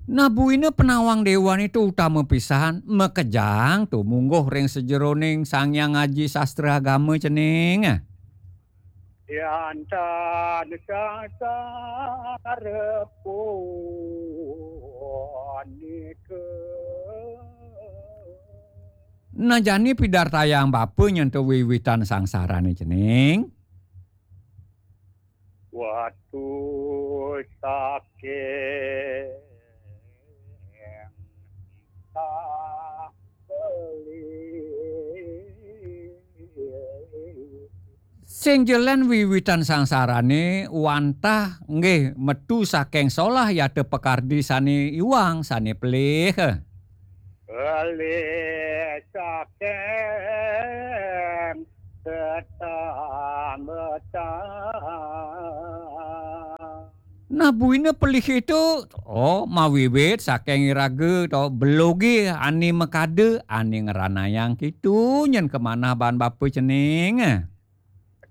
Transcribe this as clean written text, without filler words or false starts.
Nabuina penawang dewan itu utama pisan mekejang tuh mungguh ring sejeroning sangyang ngaji sastra agama cening. Yantan sarepon ke Najani pidartayang bapa nyentuh wiwitan sangsarane cening. waktu sakit tak Sing jelen wiwitan sangsarane wantah nggih metu saking solah yate pekardi sane iwang sane pelih. Oleh saking ketamatan Nabuina pelih itu mawiwit saking irage to belogi ani mekade ani ngeranayang kitu nyen kemana ban bapa cening.